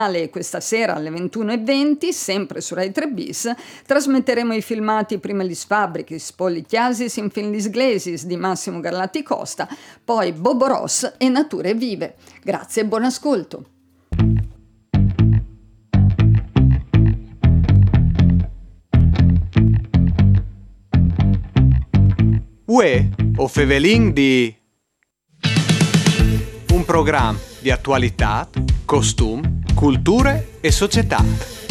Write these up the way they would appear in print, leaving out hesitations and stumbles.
Questa sera alle 21:20, sempre su Rai 3 Bis, trasmetteremo i filmati Prima gli sfabrichis, poi gli chiasis in fin gli sglesis di Massimo Garlatti Costa, poi Bobo Ross e Nature Vive. Grazie e buon ascolto. Uè, o Fevelin di un programma di attualità, costum, culture e società.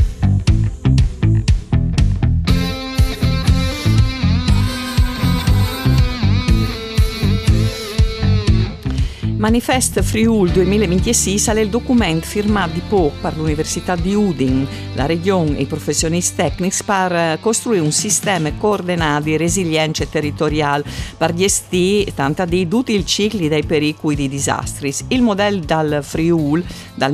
Manifest Friul 2026 è il documento firmato di poco per l'Università di Udin, la regione e i professionisti tecnici per costruire un sistema coordinato di resilienza territoriale per gestire tanto di tutti i cicli dei pericoli di disastri. Il modello dal Friul dal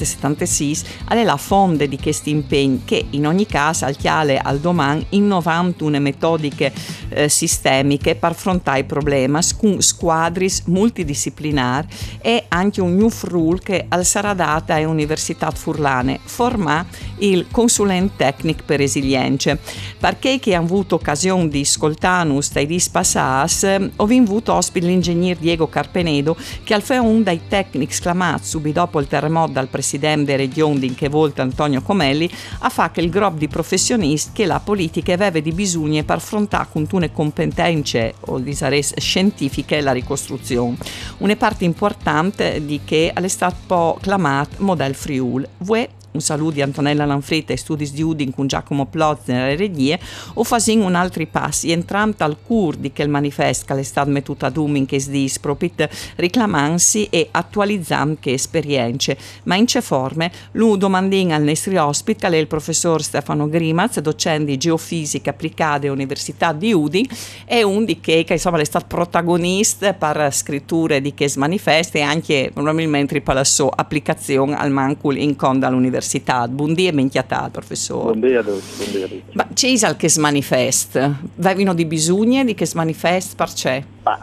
1976 è la fonte di questi impegni che in ogni caso al chiale al domani innovando una metodiche sistemiche per affrontare i problemi con squadri multidisciplinari e anche un new rule che al sarà data a Università Furlane forma il consulente tecnico per resilienze. Perché che hanno avuto occasione di ascoltarnos dai dis passas, ho avuto ospite l'ingegner Diego Carpenedo che al fe un dai tecnici sclamati subito dopo il terremoto dal presidente della regione di che volta Antonio Comelli a fa che il gruppo di professionisti che la politica aveva di bisogno per affrontare con tune competenze o di scientifiche la ricostruzione. Una parte importante di che è stato poi chiamato Model Friul. Un saluto di Antonella Lanfretta e Studi di Udin con Giacomo Plozzi nelle regie o fasin un altri passi entrambi al cur di che il manifesto che è stato mettuto ad in che dis proprio reclamansi e attualizzando che esperienze ma in che forme lo domandin al nostro ospite che è il professor Stefano Grimaz, docente di geofisica applicata all'Università di Udin e un di che insomma è stato protagonista per scritture di che manifesto e anche probabilmente per la sua applicazione al mancul in conda all'università. Buondì e minchiatà, professore. Buondì a tutti. Ma c'è che si manifesta? Vengono di bisogni di che si manifesta per c'è?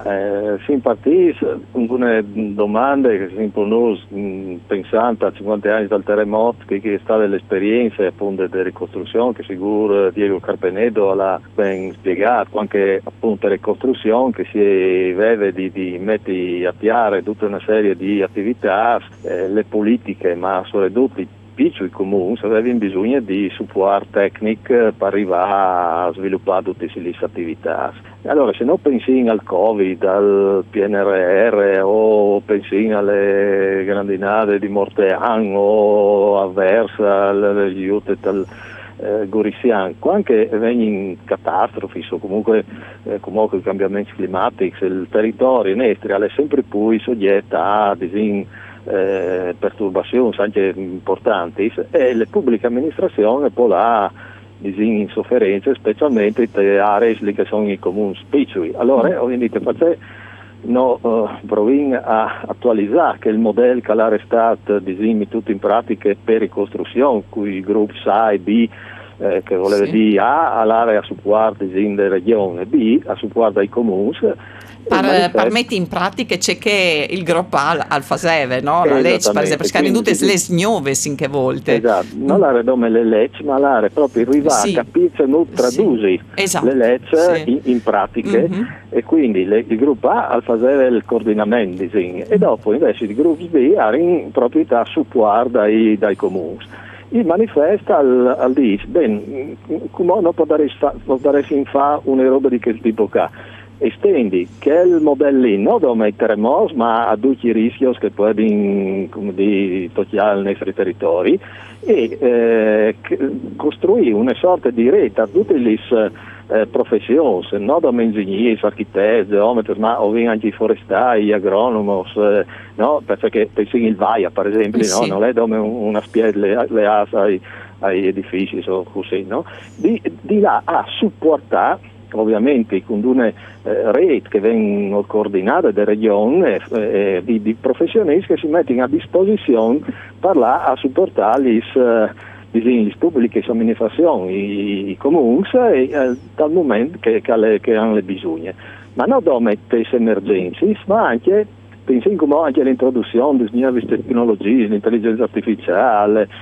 Fin partì alcune domande che si impongono pensando a 50 anni dal terremoto, che è stata l'esperienza appunto di ricostruzione che sicuro Diego Carpenedo l'ha ben spiegato, anche appunto ricostruzione che si vede di mettere a piare tutta una serie di attività, le politiche, ma soprattutto piccoli comuni avevano bisogno di supporto tecnico per arrivare a sviluppare tutte queste attività. Allora, se non pensi al Covid, al PNRR o pensi alle grandinate di Mortean o a Versa, alle aiuti del Gorissian, anche vengono catastrofi o comunque i cambiamenti climatici, il territorio nostro è sempre più soggetto a perturbazioni anche importanti e le pubbliche amministrazioni poi là in sofferenze specialmente le aree che sono i comuni piccoli. Allora ovviamente proviamo a attualizzare che il modello che l'ha stato tutto in pratiche per ricostruzione cui il gruppo A e B che voleva dire A all'area a supporto della regione, B a supporto ai comuni. Per mettere in pratica c'è che il gruppo al faseve, no? La legge, per esempio, perché hanno tutte le nuove in che volte. Esatto, non l'area come le leggi, ma l'area proprio arrivare a capire non tradursi le leggi in pratiche e quindi il gruppo A al faseve il coordinamento e dopo invece il gruppo B ha in proprietà supporto dai comuni. Il manifesto al dice, come non potresti fare una roba di quel tipo qua? Estendi che il modellino non da mettere ma a tutti i rischi che possono toccare i nostri territori e costruire una sorta di rete a tutte le professioni, non da ingegneri, architetti, geometri, ma anche i forestali, gli agronomi, no? Perché pensi il VAIA per esempio, no? Non è come una spiega le ase agli edifici o così, no? Di là a supportare ovviamente con una rete che vengono coordinate da regioni di professionisti che si mettono a disposizione per là a supportare le pubbliche amministrazioni, i comuni dal momento che hanno le bisogni. Ma non come queste emergenze, ma anche pensiamo anche all'introduzione di nuove tecnologie, l'intelligenza artificiale,